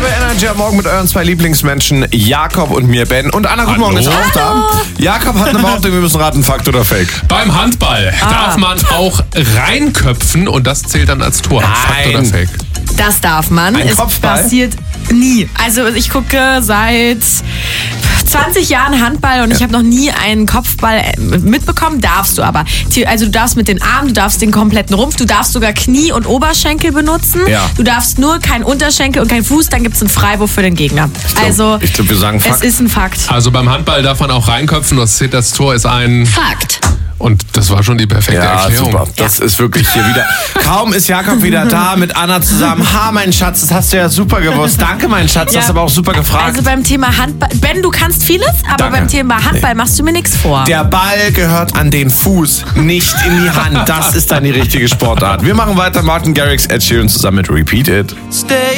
bei Energy am Morgen mit euren zwei Lieblingsmenschen, Jakob und mir, Ben. Und Anna, guten Morgen, ist auch da. Jakob hat eine Behauptung, wir müssen raten, Fakt oder Fake. Beim Handball darf man auch reinköpfen und das zählt dann als Tor. Fakt oder Fake? Das darf man. Ein Es Kopfball? passiert nie. Also ich gucke seit 20 Jahren Handball und ich habe noch nie einen Kopfball mitbekommen. Darfst du aber. Also du darfst mit den Armen, du darfst den kompletten Rumpf, du darfst sogar Knie und Oberschenkel benutzen. Ja. Du darfst nur keinen Unterschenkel und keinen Fuß, dann gibt es einen Freiwurf für den Gegner. Ich glaube, wir sagen Fakt. Es ist ein Fakt. Also beim Handball darf man auch reinköpfen, das Tor ist ein... Fakt. Und das war schon die perfekte Erklärung. Super. Das ist wirklich hier wieder. Kaum ist Jakob wieder da mit Anna zusammen. Mein Schatz, das hast du ja super gewusst. Danke, mein Schatz, das hast aber auch super gefragt. Also beim Thema Handball, Ben, du kannst vieles, aber Danke. beim Thema Handball machst du mir nichts vor. Der Ball gehört an den Fuß, nicht in die Hand. Das ist dann die richtige Sportart. Wir machen weiter. Martin Garrix, Ed Sheeran zusammen mit Repeat It.